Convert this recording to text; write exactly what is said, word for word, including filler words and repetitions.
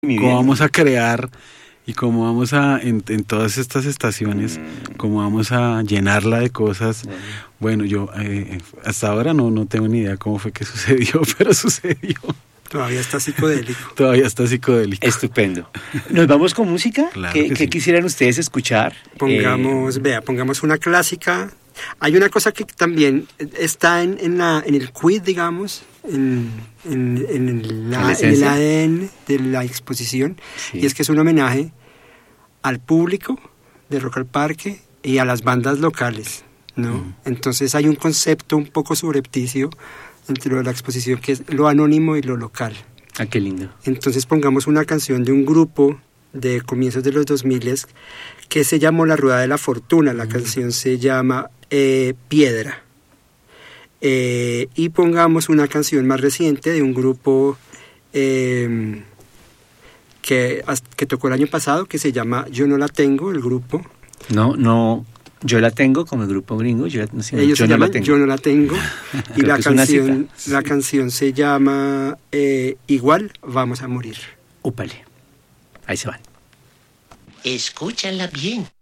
Mi cómo bien. vamos a crear y cómo vamos a, en, en todas estas estaciones, Mm. cómo vamos a llenarla de cosas. Bueno. Bueno, yo eh, hasta ahora no, no tengo ni idea cómo fue que sucedió, pero sucedió. Todavía está psicodélico. Todavía está psicodélico. Estupendo. ¿Nos vamos con música? Claro ¿Qué, que qué sí. quisieran ustedes escuchar? Pongamos, Eh, vea, pongamos una clásica. Hay una cosa que también está en, en, la, en el quid, digamos, en, en, en, el, ¿En la en el esencia? A D N de la exposición, Sí. y es que es un homenaje al público de Rock al Parque y a las bandas locales, ¿no? Mm. Entonces hay un concepto un poco subrepticio dentro de la exposición que es lo anónimo y lo local. Ah, qué lindo. Entonces pongamos una canción de un grupo de comienzos de los dos mil que se llamó La Rueda de la Fortuna. La canción se llama eh, Piedra. Eh, y pongamos una canción más reciente de un grupo eh, que, que tocó el año pasado, que se llama Yo No La Tengo, el grupo. No, no, yo la tengo como el grupo gringo. Yo, no sé, Ellos yo se no llaman la tengo. Yo No La Tengo. Y Creo la que es una canción, cita. la canción se llama eh, Igual Vamos a Morir. Úpale. Ahí se van. Escúchala bien.